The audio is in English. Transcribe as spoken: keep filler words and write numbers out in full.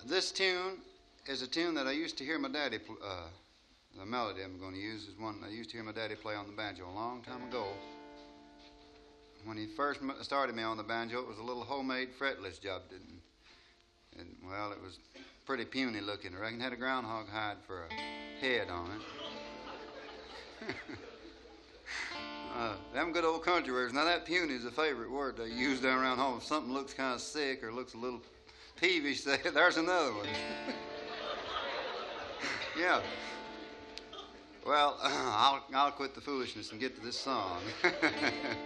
This tune is a tune that I used to hear my daddy, pl- uh, the melody I'm going to use is one I used to hear my daddy play on the banjo a long time ago. When he first started me on the banjo, it was a little homemade fretless job, didn't and, well, it was pretty puny looking. I reckon it had a groundhog hide for a head on it. uh, them good old country words. Now, that puny is a favorite word they use down around home. If something looks kind of sick or looks a little peevish, say, there's another one. Yeah. Well, uh, I'll, I'll quit the foolishness and get to this song.